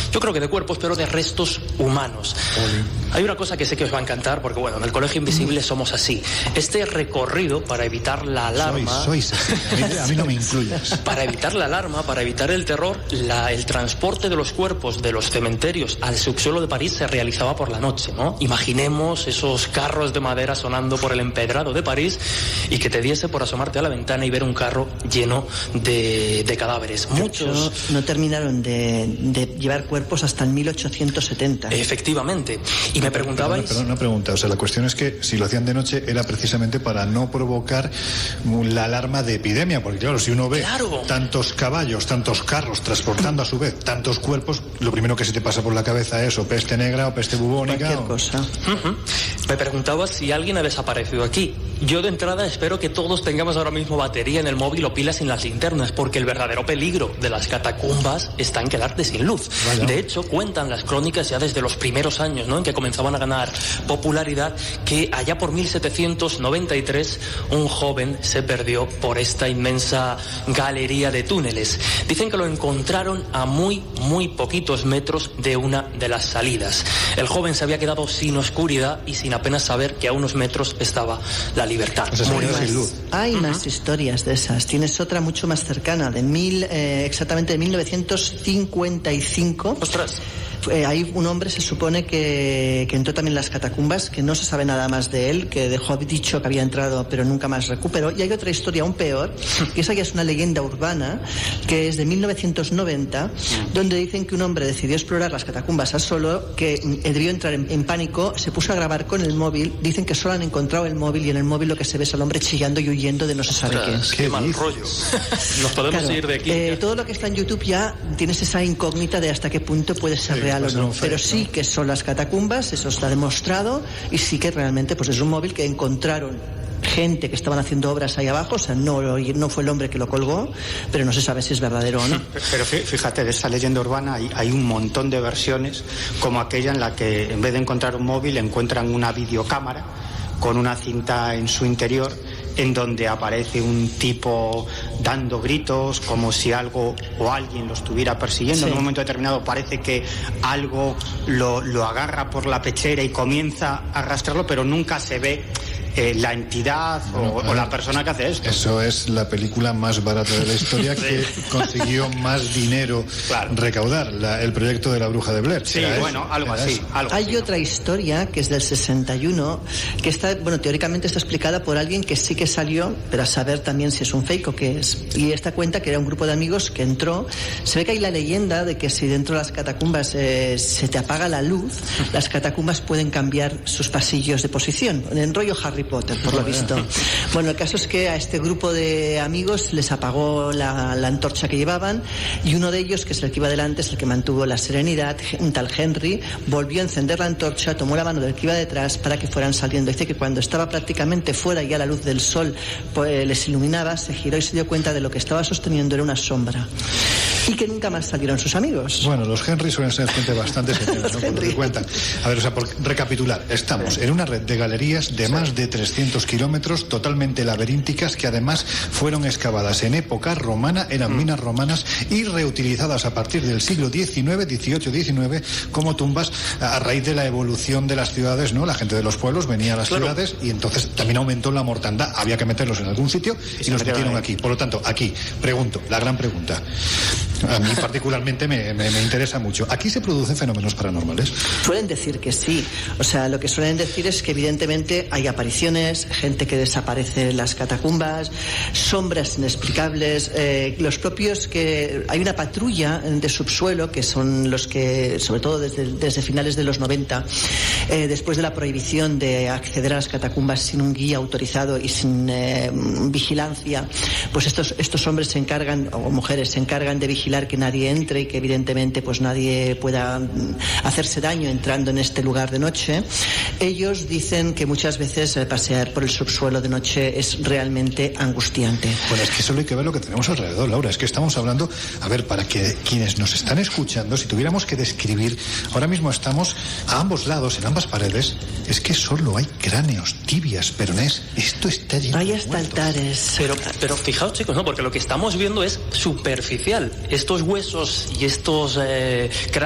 yo creo que de cuerpos, pero de restos humanos. Hay una cosa que sé que os va a encantar, porque bueno, en el Colegio Invisible somos así. Este recorrido para evitar la alarma... Sois así, a mí no me incluyas. Para evitar la alarma, para evitar el terror, el transporte de los cuerpos de los cementerios al subsuelo de París se realizaba por la noche, ¿no? Imaginemos esos carros de madera sonando por el empedrado de París y que te diese por asomarte a la ventana y ver un carro lleno de cadáveres. Muchos no terminaron de llevar cuerpos hasta el 1870. Efectivamente. Y me preguntabais... Perdón, una pregunta. O sea, la cuestión es que si lo hacían de noche era precisamente para no provocar la alarma de epidemia, porque claro, si uno ve tantos caballos, tantos carros transportando a su vez tantos cuerpos, lo primero que se te pasa por la cabeza es o peste negra o peste bubónica. Cualquier cosa. Me preguntaba si alguien ha desaparecido aquí. Yo de entrada espero que todos tengamos ahora mismo batería en el móvil o pilas en las linternas, porque el verdadero peligro de las catacumbas está en quedarte sin luz. Vaya. De hecho, cuentan las crónicas ya desde los primeros años, ¿no?, en que comenzaban a ganar popularidad, que allá por 1793 un joven se perdió por esta inmensa galería de túneles. Dicen que lo encontraron a muy poquitos metros de una de las salidas. El joven se había quedado sin oscuridad y sin apenas saber que a unos metros estaba la libertad. O sea, sin luz. Hay más historias de esas. Tienes otra mucho más cercana, exactamente de 1955. ¡Ostras! Hay un hombre, se supone que entró también en las catacumbas, que no se sabe nada más de él, que dejó dicho que había entrado pero nunca más recuperó. Y hay otra historia aún peor, que esa ya es una leyenda urbana, que es de 1990, donde dicen que un hombre decidió explorar las catacumbas a solo, que debió entrar en pánico, se puso a grabar con el móvil. Dicen que solo han encontrado el móvil y en el móvil lo que se ve es al hombre chillando y huyendo de no se sabe qué. ¡Qué mal rollo! Nos podemos ir de aquí. Todo lo que está en YouTube ya tienes esa incógnita de hasta qué punto puede ser real o no. Pero sí que son las catacumbas, eso está demostrado, y sí que realmente pues es un móvil que encontraron gente que estaban haciendo obras ahí abajo. O sea, no fue el hombre que lo colgó, pero no se sabe si es verdadero o no. Pero fíjate, de esa leyenda urbana hay un montón de versiones, como aquella en la que en vez de encontrar un móvil encuentran una videocámara con una cinta en su interior, en donde aparece un tipo dando gritos como si algo o alguien lo estuviera persiguiendo. Sí. En un momento determinado parece que algo lo agarra por la pechera y comienza a arrastrarlo, pero nunca se ve la entidad o la persona que hace esto. Eso es la película más barata de la historia, que consiguió más dinero recaudar, el proyecto de la Bruja de Blair. Sí, bueno, algo así. Hay otra historia que es del 61, que está, bueno, teóricamente está explicada por alguien que sí que salió, pero a saber también si es un fake o qué es. Y esta cuenta que era un grupo de amigos que entró. Se ve que hay la leyenda de que si dentro de las catacumbas se te apaga la luz, las catacumbas pueden cambiar sus pasillos de posición, en rollo Harry Potter, por lo visto. Bueno, el caso es que a este grupo de amigos les apagó la antorcha que llevaban, y uno de ellos, que es el que iba delante, es el que mantuvo la serenidad, un tal Henry, volvió a encender la antorcha, tomó la mano del que iba detrás para que fueran saliendo. Dice que cuando estaba prácticamente fuera y a la luz del sol pues, les iluminaba, se giró y se dio cuenta de lo que estaba sosteniendo era una sombra. Y que nunca más salieron sus amigos. Bueno, los Henry suelen ser gente bastante seria, ¿no? Por lo que cuentan. A ver, o sea, por recapitular, estamos en una red de galerías de más de 300 kilómetros, totalmente laberínticas, que además fueron excavadas en época romana, eran minas romanas, y reutilizadas a partir del siglo XIX, XVIII-XIX, como tumbas a raíz de la evolución de las ciudades, ¿no? La gente de los pueblos venía a las ciudades y entonces también aumentó la mortandad. Había que meterlos en algún sitio y los metieron aquí. Por lo tanto, aquí, pregunto, la gran pregunta. A mí particularmente me interesa mucho. ¿Aquí se producen fenómenos paranormales? Suelen decir que sí. O sea, lo que suelen decir es que evidentemente hay apariciones, gente que desaparece en las catacumbas, sombras inexplicables, los propios que... Hay una patrulla de subsuelo, que son los que, sobre todo desde finales de los 90, después de la prohibición de acceder a las catacumbas sin un guía autorizado y sin vigilancia, pues estos hombres se encargan, o mujeres se encargan de vigilar que nadie entre y que evidentemente pues nadie pueda hacerse daño entrando en este lugar de noche. Ellos dicen que muchas veces pasear por el subsuelo de noche es realmente angustiante. Bueno, es que solo hay que ver lo que tenemos alrededor, Laura. Es que estamos hablando, a ver, para que quienes nos están escuchando, si tuviéramos que describir, ahora mismo estamos a ambos lados, en ambas paredes, es que solo hay cráneos, tibias, peronés. Esto está lleno hay de hasta muertos. altares. Pero fijaos, chicos, ¿no? Porque lo que estamos viendo es superficial. Estos huesos y estos cráneos